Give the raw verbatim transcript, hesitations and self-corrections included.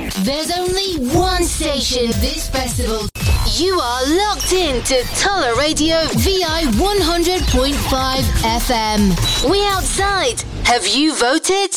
There's only one station this festival. You are locked in to Tuller Radio V I one hundred point five F M. We outside. Have you voted?